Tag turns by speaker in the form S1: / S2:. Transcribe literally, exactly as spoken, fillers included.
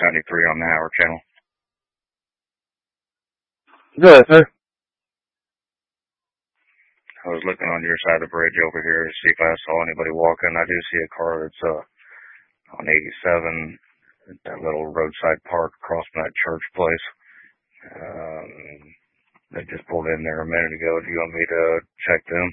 S1: ninety-three on the Howard Channel.
S2: Good, sir.
S1: I was looking on your side of the bridge over here to see if I saw anybody walking. I do see a car that's uh, on eighty-seven, that little roadside park across from that church place. Um, they just pulled in there a minute ago. Do you want me to check them?